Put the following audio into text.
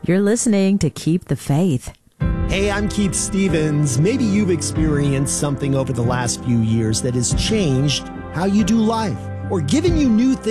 You're listening to Keep the Faith. Hey, I'm Keith Stevens. Maybe you've experienced something over the last few years that has changed how you do life or given you new things